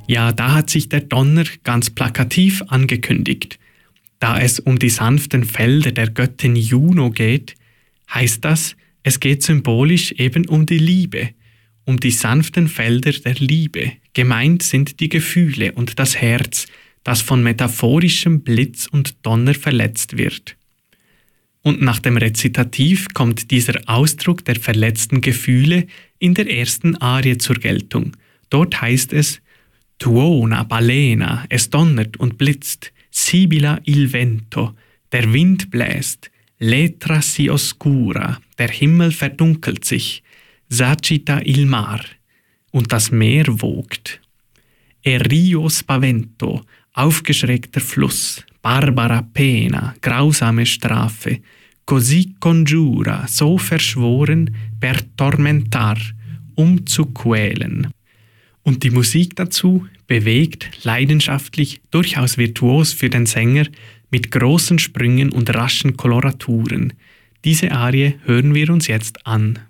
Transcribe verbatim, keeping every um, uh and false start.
Ja, da hat sich der Donner ganz plakativ angekündigt. Da es um die sanften Felder der Göttin Juno geht, heißt das, es geht symbolisch eben um die Liebe, um die sanften Felder der Liebe. Gemeint sind die Gefühle und das Herz, das von metaphorischem Blitz und Donner verletzt wird. Und nach dem Rezitativ kommt dieser Ausdruck der verletzten Gefühle in der ersten Arie zur Geltung. Dort heißt es: Tuona balena, es donnert und blitzt, sibila il vento, der Wind bläst, letra si oscura, der Himmel verdunkelt sich, s'agita il mar, und das Meer wogt. E rio spavento, aufgeschreckter Fluss, barbara pena, grausame Strafe, così congiura, so verschworen, per tormentar, um zu quälen. Und die Musik dazu, bewegt, leidenschaftlich, durchaus virtuos für den Sänger, mit großen Sprüngen und raschen Koloraturen. Diese Arie hören wir uns jetzt an.